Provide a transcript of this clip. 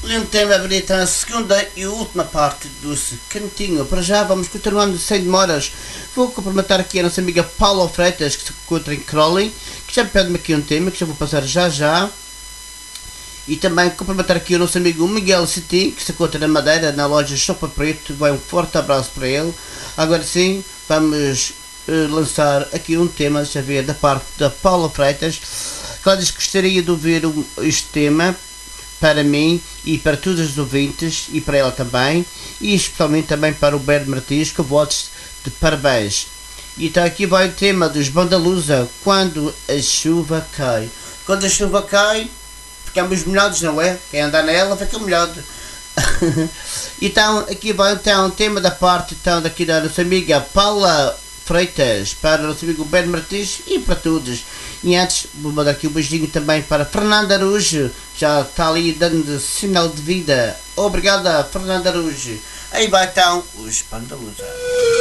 um tema bonito, a segunda e última parte do cantinho. Para já vamos continuando sem demoras. Vou cumprimentar aqui a nossa amiga Paula Freitas, que se encontra em Crowley, que já me pede-me aqui um tema, que já vou passar já. E também cumprimentar aqui o nosso amigo Miguel City, que se encontra na Madeira, na loja Chopa Preto. Vai um forte abraço para ele. Agora sim, vamos lançar aqui um tema, já vê, da parte da Paula Freitas, que ela diz que gostaria de ouvir este tema para mim e para todos os ouvintes, e para ela também, e especialmente também para o Berto Martins, que votos de parabéns. E então aqui vai o tema dos Bandalusa, Quando a Chuva Cai. Quando a chuva cai, ficamos molhados, não é? Quem andar nela fica molhado. Então aqui vai então o tema da parte então, daqui da nossa amiga Paula Freitas, para o nosso amigo Ben Martins e para todos. E antes vou mandar aqui um beijinho também para Fernanda Araújo, já está ali dando sinal de vida. Obrigada, Fernanda Araújo. Aí vai então os Bandalusa.